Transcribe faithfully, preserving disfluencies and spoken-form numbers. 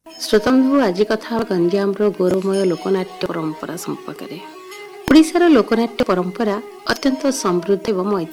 श्रोतबंधु आज कथा गंजाम गौरवमय लोकनाट्य परंपरा संपर्क में। ओडिशार लोकनाट्य परंपरा अत्यंत समृद्ध एवं